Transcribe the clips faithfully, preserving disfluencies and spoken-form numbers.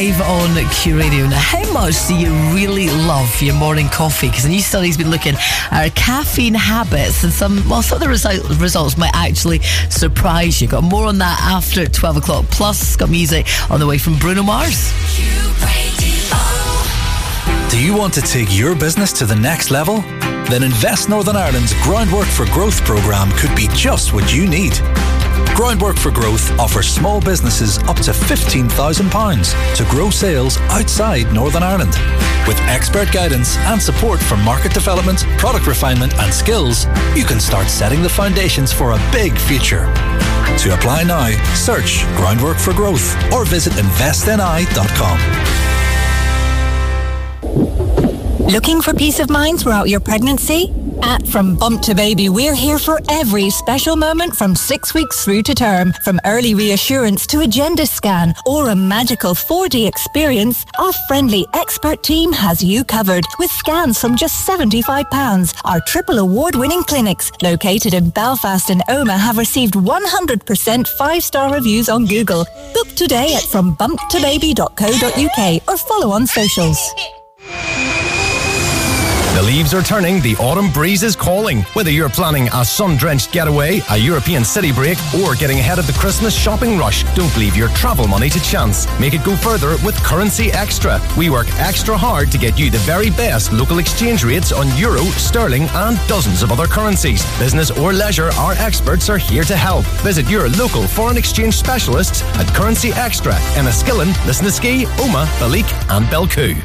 On Q Radio. Now, how much do you really love your morning coffee? Because a new study's been looking at our caffeine habits, and some, well, some of the result, results might actually surprise you. Got more on that after twelve o'clock. Plus, got music on the way from Bruno Mars. Do you want to take your business to the next level? Then Invest Northern Ireland's Groundwork for Growth programme could be just what you need. Groundwork for Growth offers small businesses up to fifteen thousand pounds to grow sales outside Northern Ireland. With expert guidance and support for market development, product refinement and skills, you can start setting the foundations for a big future. To apply now, search Groundwork for Growth or visit invest n i dot com. Looking for peace of mind throughout your pregnancy? At From Bump to Baby, we're here for every special moment from six weeks through to term. From early reassurance to agenda scan or a magical four D experience, our friendly expert team has you covered with scans from just seventy-five pounds. Our triple award-winning clinics, located in Belfast and Omagh, have received one hundred percent five-star reviews on Google. Book today at from bump to baby dot co dot u k or follow on socials. The leaves are turning, the autumn breeze is calling. Whether you're planning a sun-drenched getaway, a European city break, or getting ahead of the Christmas shopping rush, don't leave your travel money to chance. Make it go further with Currency Extra. We work extra hard to get you the very best local exchange rates on euro, sterling, and dozens of other currencies. Business or leisure, our experts are here to help. Visit your local foreign exchange specialists at Currency Extra in Enniskillen, Lisnaskea, Omagh, Balleek, and Belcoo.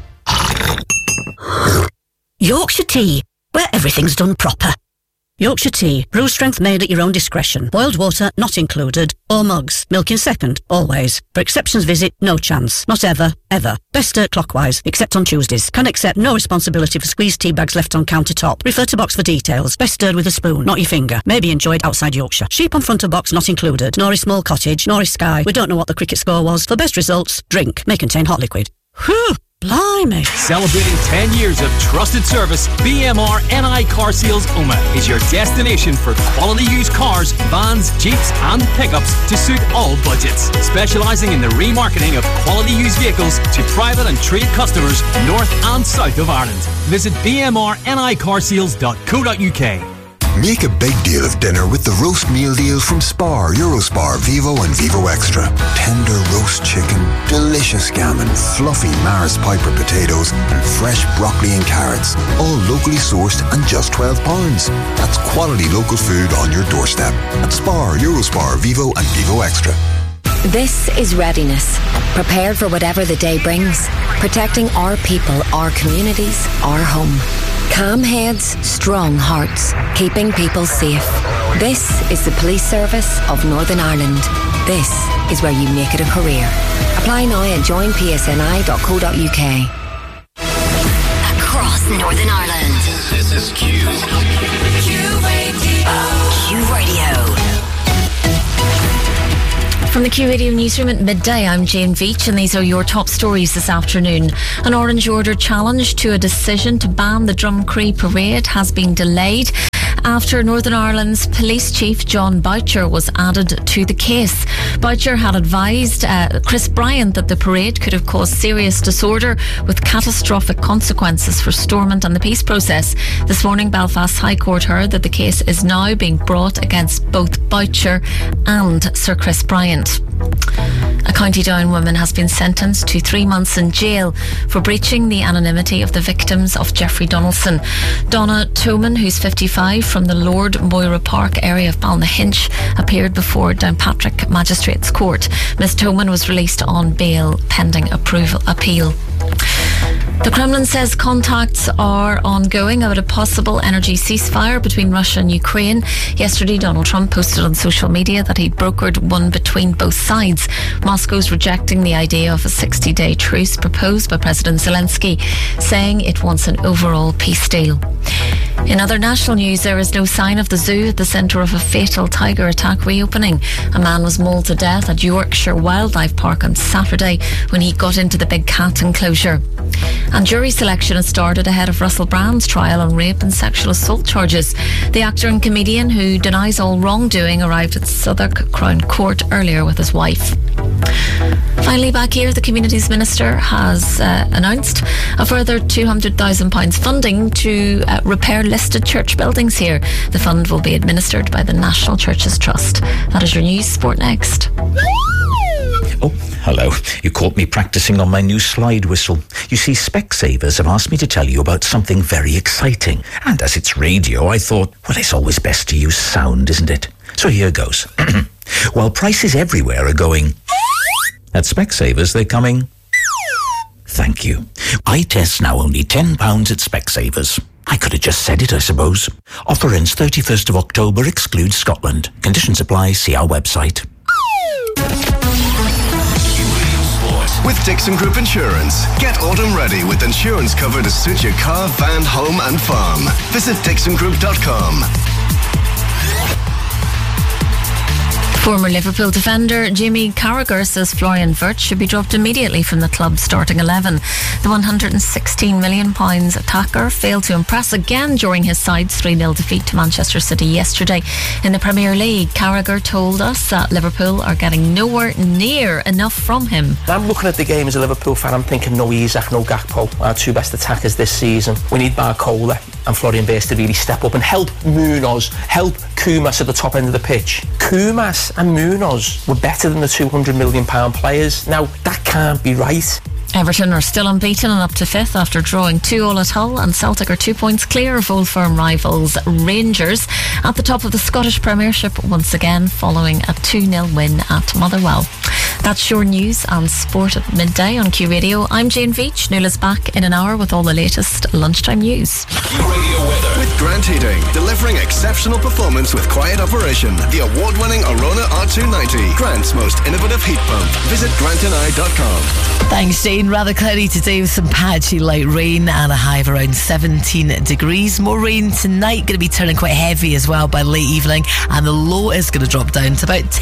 Yorkshire Tea, where everything's done proper. Yorkshire Tea, brew strength made at your own discretion. Boiled water not included, or mugs. Milk in second, always. For exceptions visit, no chance. Not ever, ever. Best stirred clockwise, except on Tuesdays. Can accept no responsibility for squeezed tea bags left on countertop. Refer to box for details. Best stirred with a spoon, not your finger. May be enjoyed outside Yorkshire. Sheep on front of box not included. Norris Small Cottage, Norris Sky. We don't know what the cricket score was. For best results, drink. May contain hot liquid. Whew! Blimey. Celebrating ten years of trusted service, B M R N I Car Sales Omagh is your destination for quality used cars, vans, jeeps and pickups to suit all budgets. Specialising in the remarketing of quality used vehicles to private and trade customers north and south of Ireland. Visit b m r n i car sales dot co dot u k. Make a big deal of dinner with the roast meal deals from Spar, Eurospar, Vivo and Vivo Extra. Tender roast chicken, delicious gammon, fluffy Mars Piper potatoes and fresh broccoli and carrots. All locally sourced and just twelve pounds. That's quality local food on your doorstep. At Spar, Eurospar, Vivo and Vivo Extra. This is readiness. Prepared for whatever the day brings. Protecting our people, our communities, our home. Calm heads, strong hearts. Keeping people safe. This is the Police Service of Northern Ireland. This is where you make it a career. Apply now at join p s n i dot co dot u k. Across Northern Ireland. This is Q. Q Radio. Q Radio. From the Q Radio newsroom at midday, I'm Jane Veach, and these are your top stories this afternoon. An orange order challenge to a decision to ban the Drumcree parade has been delayed after Northern Ireland's police chief John Boucher was added to the case. Boucher had advised uh, Chris Bryant that the parade could have caused serious disorder with catastrophic consequences for Stormont and the peace process. This morning, Belfast High Court heard that the case is now being brought against both Boucher and Sir Chris Bryant. A County Down woman has been sentenced to three months in jail for breaching the anonymity of the victims of Jeffrey Donaldson. Donna Toman, who's fifty-five, from the Lord Moira Park area of Balnahinch, appeared before Downpatrick Magistrates Court. Miss Toman was released on bail pending approval appeal. The Kremlin says contacts are ongoing about a possible energy ceasefire between Russia and Ukraine. Yesterday, Donald Trump posted on social media that he'd brokered one between both sides. Moscow's rejecting the idea of a sixty-day truce proposed by President Zelensky, saying it wants an overall peace deal. In other national news, there is no sign of the zoo at the centre of a fatal tiger attack reopening. A man was mauled to death at Yorkshire Wildlife Park on Saturday when he got into the big cat enclosure. And jury selection has started ahead of Russell Brand's trial on rape and sexual assault charges. The actor and comedian, who denies all wrongdoing, arrived at Southwark Crown Court earlier with his wife. Finally, back here, the Communities Minister has uh, announced a further two hundred thousand pounds funding to uh, repair listed church buildings here. The fund will be administered by the National Churches Trust. That is your news. Sport next. Oh, hello. You caught me practicing on my new slide whistle. You see, Specsavers have asked me to tell you about something very exciting. And as it's radio, I thought, well, it's always best to use sound, isn't it? So here goes. While prices everywhere are going... At Specsavers, they're coming... Thank you. Eye tests now only ten pounds at Specsavers. I could have just said it, I suppose. Offer ends thirty-first of October, excludes Scotland. Conditions apply, see our website. With Dixon Group Insurance, get autumn ready with insurance cover to suit your car, van, home and farm. Visit dixon group dot com. Former Liverpool defender Jamie Carragher says Florian Wirtz should be dropped immediately from the club's starting eleven. The one hundred sixteen million pounds attacker failed to impress again during his side's three nil defeat to Manchester City yesterday in the Premier League. Carragher told us that Liverpool are getting nowhere near enough from him. I'm looking at the game as a Liverpool fan. I'm thinking no Isak, no Gakpo, our two best attackers this season. We need Barcola and Florian Wirtz to really step up and help Munoz, help Koumas at the top end of the pitch. Koumas and Munoz were better than the two hundred million pounds players. Now, that can't be right. Everton are still unbeaten and up to fifth after drawing two all at Hull, and Celtic are two points clear of Old Firm rivals Rangers at the top of the Scottish Premiership once again following a two nil win at Motherwell. That's your news and sport at midday on Q Radio. I'm Jane Veach. Nuala's back in an hour with all the latest lunchtime news. Q Radio weather with Grant Heating, delivering exceptional performance with quiet operation. The award-winning Arona R two ninety, Grant's most innovative heat pump. Visit grant and I dot com. Thanks, Jane. Rather cloudy today with some patchy light rain and a high of around seventeen degrees. More rain tonight, going to be turning quite heavy as well by late evening, and the low is going to drop down to about ten.